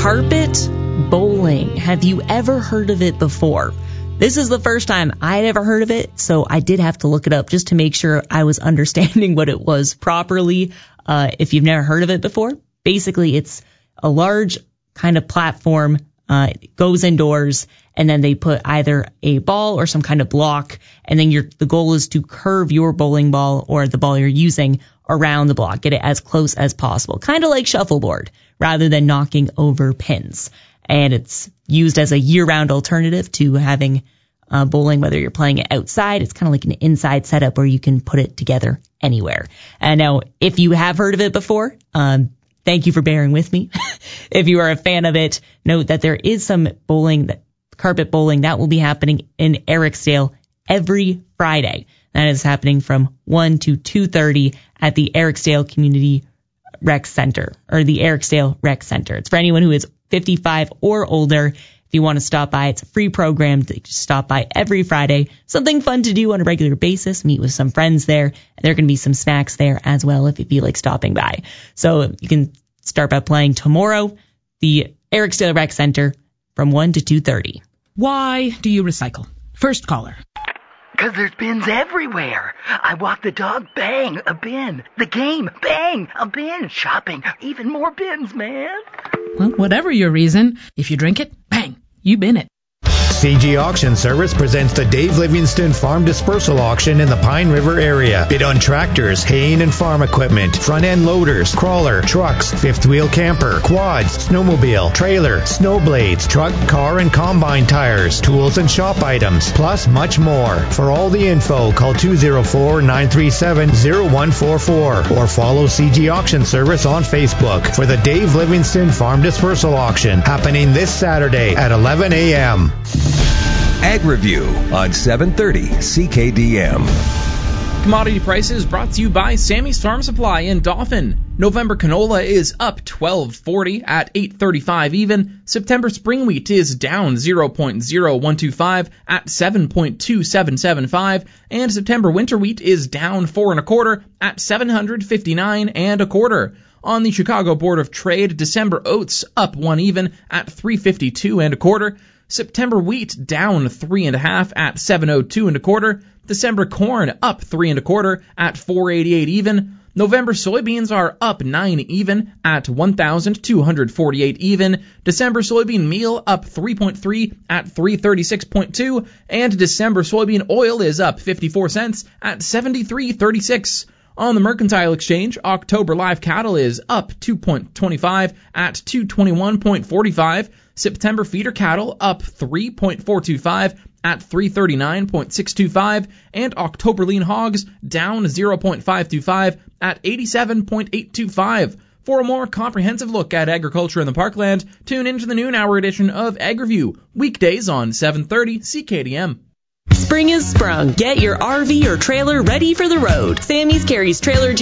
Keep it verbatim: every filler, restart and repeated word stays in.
Carpet bowling. Have you ever heard of it before? This is the first time I'd ever heard of it, so I did have to look it up just to make sure I was understanding what it was properly. Uh, if you've never heard of it before, basically it's a large kind of platform. Uh, it goes indoors, and then they put either a ball or some kind of block, and then your the goal is to curve your bowling ball or the ball you're using around the block, get it as close as possible, kind of like shuffleboard, rather than knocking over pins. And it's used as a year-round alternative to having uh, bowling, whether you're playing it outside. It's kind of like an inside setup where you can put it together anywhere. And now, if you have heard of it before, um, thank you for bearing with me. If you are a fan of it, note that there is some bowling, carpet bowling, that will be happening in Eriksdale every Friday. That is happening from one to two thirty at the Eriksdale Community Rec Center, or the Eriksdale Rec Center. It's for anyone who is fifty-five or older. If you want to stop by, it's a free program to stop by every Friday. Something fun to do on a regular basis. Meet with some friends there. And there are going to be some snacks there as well if you feel like stopping by. So you can start by playing tomorrow, the Eriksdale Rec Center from one to two thirty. Why do you recycle? First caller. Because there's bins everywhere. I walk the dog, bang, a bin. The game, bang, a bin. Shopping, even more bins, man. Well, whatever your reason, if you drink it, bang, you bin it. C G Auction Service presents the Dave Livingston Farm Dispersal Auction in the Pine River area. Bid on tractors, haying and farm equipment, front-end loaders, crawler, trucks, fifth-wheel camper, quads, snowmobile, trailer, snow blades, truck, car, and combine tires, tools and shop items, plus much more. For all the info, call two oh four, nine three seven, oh one four four or follow C G Auction Service on Facebook for the Dave Livingston Farm Dispersal Auction happening this Saturday at eleven a.m. Ag Review on seven thirty C K D M. Commodity prices brought to you by Sammy's Farm Supply in Dauphin. November canola is up twelve forty at eight thirty-five even. September spring wheat is down zero point zero one two five at seven point two seven seven five, and September winter wheat is down four and a quarter at seven hundred fifty-nine and a quarter. On the Chicago Board of Trade, December oats up one even at three fifty-two and a quarter. September wheat down three and a half at seven oh two and a quarter. December corn up three and a quarter at four eighty-eight even. November soybeans are up nine even at one thousand two hundred forty-eight even. December soybean meal up three point three at three thirty-six point two, and December soybean oil is up fifty-four cents at seventy-three thirty-six. On the Mercantile Exchange, October live cattle is up two point two five at two twenty-one forty-five. September feeder cattle up three point four two five at three thirty-nine six two five, and October lean hogs down zero point five two five at eighty-seven eight two five. For a more comprehensive look at agriculture in the Parkland, tune into the noon hour edition of Ag Review, weekdays on seven thirty C K D M. Spring is sprung. Get your R V or trailer ready for the road. Sammy's carries trailer